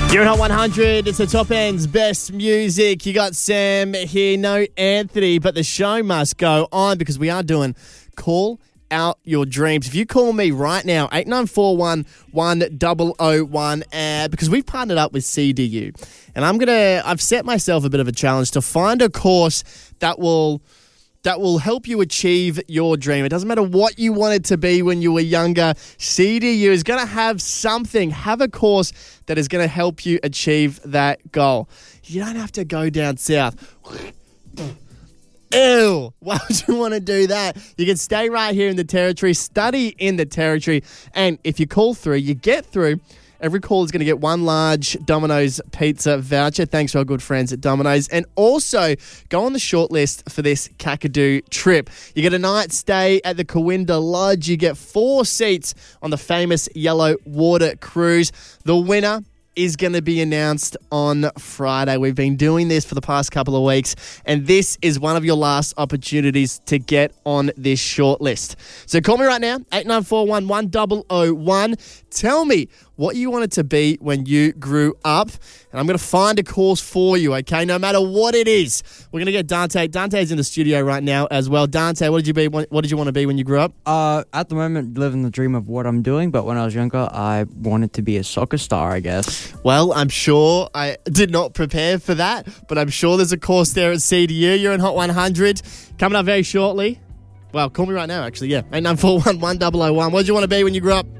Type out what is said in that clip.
You're at Hot 100. It's the top end's best music. You got Sam here, no Anthony, but the show must go on because we are doing Call Out Your Dreams. If you call me right now, 8941 1001, because we've partnered up with CDU, and I've set myself a bit of a challenge to find a course that will help you achieve your dream. It doesn't matter what you want it to be when you were younger. CDU is going to have a course that is going to help you achieve that goal. You don't have to go down south. Ew, why would you want to do that? You can stay right here in the territory, study in the territory, and if you call through, you get through. Every call is going to get one large Domino's pizza voucher, thanks to our good friends at Domino's. And also, go on the shortlist for this Kakadu trip. You get a night stay at the Kawinda Lodge. You get 4 seats on the famous Yellow Water Cruise. The winner is going to be announced on Friday. We've been doing this for the past couple of weeks, and this is one of your last opportunities to get on this shortlist. So call me right now, 8941 1001. Tell me what you wanted to be when you grew up, and I'm going to find a course for you, okay? No matter what it is. We're going to get Dante. Dante's in the studio right now as well. Dante, what did you want to be when you grew up? At the moment, living the dream of what I'm doing, but when I was younger, I wanted to be a soccer star, I guess. Well, I'm sure I did not prepare for that, but I'm sure there's a course there at CDU. You're in Hot 100. Coming up very shortly. Well, call me right now, actually, yeah. 8941 1001. What did you want to be when you grew up?